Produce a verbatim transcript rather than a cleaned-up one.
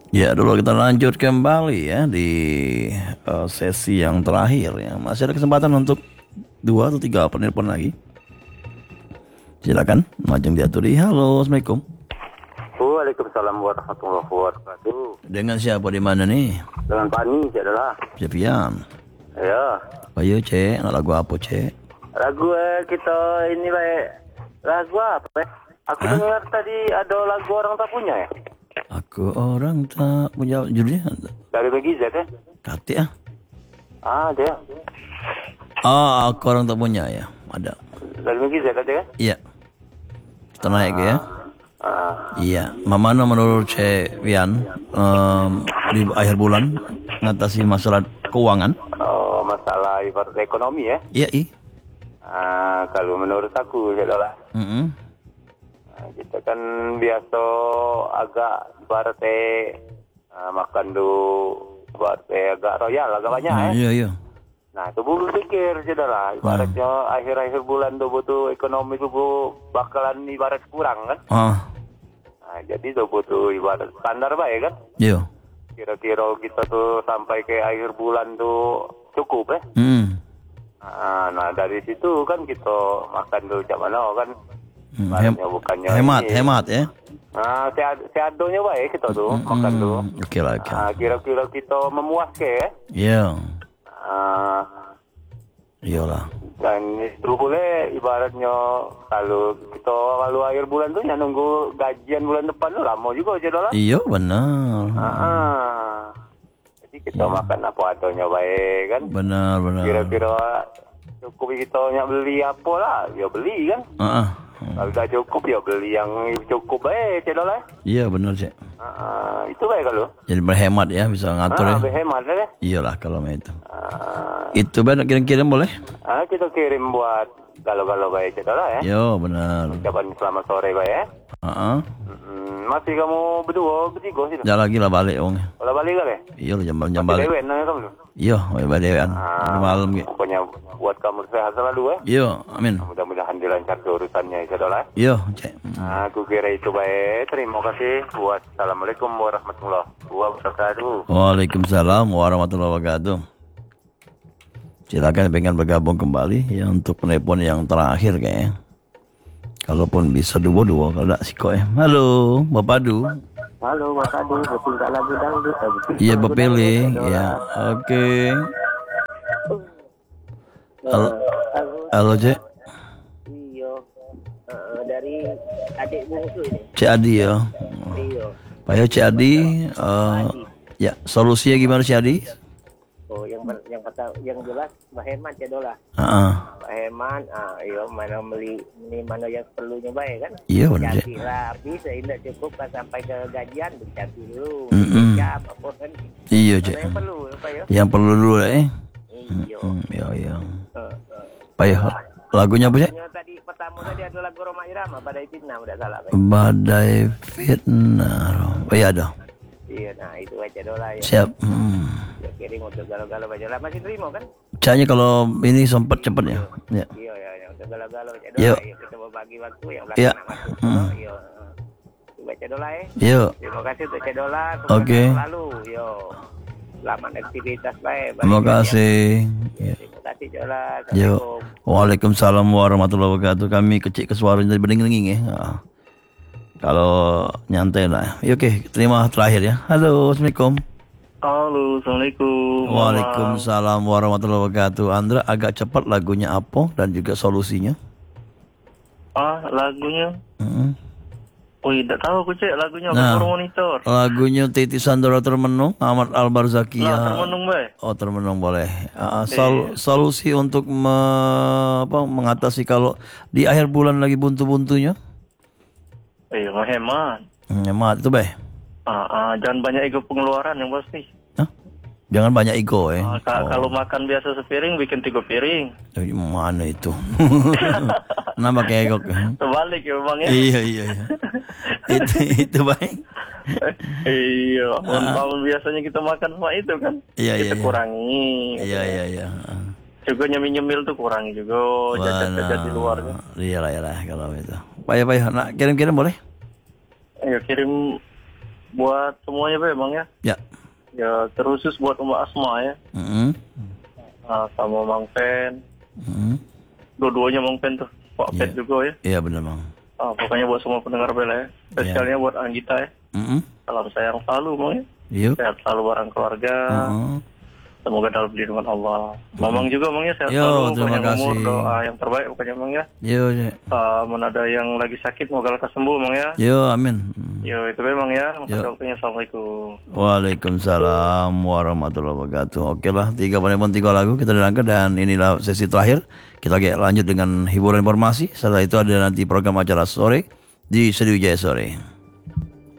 Ya, dulu kita lanjut kembali ya di eh, sesi yang terakhir ya. Masih ada kesempatan untuk dua atau tiga penelpon lagi. Silakan, Majeng Diaturi. Halo, Assalamualaikum. Waalaikumsalam warahmatullahi wabarakatuh. Dengan siapa di mana nih? Dengan Pani, Cik adalah. Jepian. Ya, Ayo, Cek. Nak lagu apa, Cek? lagu eh, kita ini baik. Lagu apa? Eh? Aku Hah? dengar tadi ada lagu orang tak punya ya. Aku orang tak punya judulnya. Dari Bagi Z eh? Kati ah. Ah, dia. Ah, aku orang tak punya ya. Ada. Dari Bagi Z ada kan? Iya. Kita naik ya. Ah, Iya. Mana menurut Cek Wian em, di akhir bulan mengatasi masalah keuangan? oh, masalah ibarat ekonomi ya. Iya, i. Ah, kalau menurut aku Cik adalah. Mm-mm. Ah, kita kan biasa agak ibarat eh, ah, makan du ibarat eh, agak royal, agak banyak Ah, eh. iya, iya. Nah, tu bulu pikir je dah lah. Ibaratnya akhir-akhir bulan tu butuh ekonomi tu bu bakalan ibarat kurang kan. Ah, Nah, jadi tu butuh ibarat standar baik kan. iya. Kira-kira kita tu sampai ke akhir bulan tu cukup eh. Hmm. Nah, nah dari situ kan kita makan tu macam mana kan. Hmm, hem- Ibaratnya bukannya hemat, ini. hemat ya. Nah, sead- seadonya baik kita tu makan tu. Hmm, oke lah, oke. Nah, kira-kira kita memuaskan eh. Iya, Ah, iyalah. dan itu boleh ibaratnya kalau kita kalau akhir bulan tuh ya nunggu gajian bulan depan tuh lama juga aja lah. Iya, benar. Ah, jadi kita makan apa adanya baik kan. Benar, benar. Kira-kira cukup kita nak beli apa lah, ya beli kan. Ah, ah. Kalau dah cukup ya beli yang cukup baik aja lah. Iya, benar, Cek. Ah, itu baik kalau. Jadi berhemat ya, bisa ngatur Ah, ya. berhemat lah. Iyalah kalau itu. Ah, Itu benar kirim-kirim boleh? ah, kita kirim buat kalau-kalau baik aja lah ya. Yo, benar. Ucapan selamat sore baik ya. Ah, ah. Hmm, masih kamu berdua bertiga sih? Jangan lagi lah balik wong. Kalau balik kan ya? Iya, jam jam Masih balik. lewat nanya kamu tu? Iya, balik dewan. Ah, Malam gitu. pokoknya buat kamu sehat selalu eh. Iya, amin. Mudah-mudahan dilancarkan urusannya insyaallah. Iya, Cek. Ah, aku kira itu baik. Terima kasih. Wassalamualaikum warahmatullahi wabarakatuh. Waalaikumsalam warahmatullahi wabarakatuh. Silakan pengen bergabung kembali ya untuk penelpon yang terakhir kayaknya. Kalaupun bisa dua-dua, kalau tak siko ya. Halo, Bapak Du. Halo, Mas Adi. Betul tak lagu dangdut? Eh, betul Iya, tak lagu Bapele. dangdut? Ya, oke. Halo, Halo, halo Cek. iyo. Eh, dari adik bungsu ini. Cek Adi ya. Iyo. Pak ya, Cek Adi. eh, ya, solusinya gimana Cek Adi? Oh, yang yang kata yang jelas berhemat ya dola. Heeh. Hemat, ah, iyo mana beli ini mana yang perlunya baik kan? Iya benar Cek. Cari rapi sehingga cukup kan sampai ke gajian dicari dulu, Mm-mm. jam apa kan? Iya Mana Cek. yang perlu apa ya? Yang perlu dulu lah eh. Iyo. Hmm, ya ya. Eh, eh. Pak ya, lagunya apa Cek? Yang tadi pertama tadi ada lagu Roma Irama pada Fitnah udah salah Pak. Badai fitnah. Oh iya ada. Iya, nah itu aja dola ya. Siap. Hmm. Ya kirim untuk galau-galau aja lah masih terima kan? Caranya kalau ini sempat cepat ya. Ya. Iya ya, yang untuk galau-galau aja Yuk. dola. Ya, kita berbagi waktu yang Iya. belakang masuk. Hmm. Iya. Coba cedola ya. Yuk. Terima kasih untuk cedola. Oke. Lalu, yo. Selamat aktivitas baik. Terima kasih. Ya. Terima kasih cedola. Yuk. Waalaikumsalam warahmatullahi wabarakatuh. Kami kecil ke suaranya tadi berdenging ya. Ah. Kalau nyantai lah. Ya, oke, terima terakhir ya. Halo, Assalamualaikum. Halo, Assalamualaikum. Waalaikumsalam warahmatullahi wabarakatuh. Andra agak cepat lagunya apa dan juga solusinya? Ah, lagunya. Mm-mm. Wih, tak tahu aku cek lagunya Nah. apa monitor. Lagunya Titi Sandora Termenung, Ahmad Albar Zakia. Lah, termenung baik. Oh, termenung boleh. Ah, sol- solusi untuk me- apa, mengatasi kalau di akhir bulan lagi buntu-buntunya? Eh, hemat. Hmm, hemat itu baik. Ah, ah, jangan banyak ego pengeluaran yang pasti. Hah? Jangan banyak ego eh. Ah, ka- Kalau makan biasa sepiring, bikin tiga piring. Eh, mana itu? Nama kayak ego. Terbalik ya bang ya. Iya iya iya. itu itu baik. Iya, walaupun biasanya kita makan semua itu kan. Iya iya. Kita iya. kurangi. Iya iya iya. Juga nyemil-nyemil tuh kurangi juga. Jajan-jajan di luar kan. Iya lah iya lah kalau itu. Payah payah. Nak kirim-kirim boleh? Ayo kirim buat semuanya Be, Bang ya. Ya. Ya terusus buat Mbak Asma ya. Mm-mm. Nah, sama Mang Pen. Mm-mm. Dua-duanya Mang Pen tuh. Pak Iya. Pet juga ya. Iya benar bang. Ah, pokoknya buat semua pendengar Bella ya. Spesialnya buat Anggita ya. Mm-mm. Salam sayang selalu Bang ya. Yuk. Sehat selalu bareng keluarga. Mm-mm. Semoga dalam lindungan Allah. Mamang juga Bang ya, sehat Yo, selalu. terima Panjang umur, kasih. doa yang terbaik pokoknya Bang ya. Yo, yo. Uh, mana ada yang lagi sakit, semoga lekas sembuh Bang ya. Yo, amin. Mm. Yo, itu memang ya. Yo. Makasih waktunya. Assalamualaikum. Waalaikumsalam warahmatullahi wabarakatuh. Oke lah, tiga paling tiga lagu kita dengarkan dan inilah sesi terakhir. Kita lagi lanjut dengan hiburan informasi. Setelah itu ada nanti program acara sore di Sriwijaya Sore.